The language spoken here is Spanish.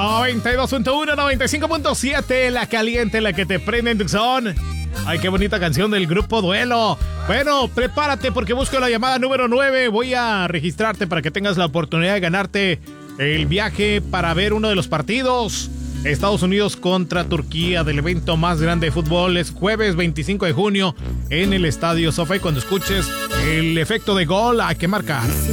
92.1, 95.7, la caliente, la que te prende en Tucson. Ay, qué bonita canción del grupo Duelo. Bueno, prepárate porque busco la llamada número 9. Voy a registrarte para que tengas la oportunidad de ganarte el viaje para ver uno de los partidos. Estados Unidos contra Turquía del evento más grande de fútbol. Es jueves 25 de junio en el Estadio SoFi. Cuando escuches el efecto de gol, hay que marcar.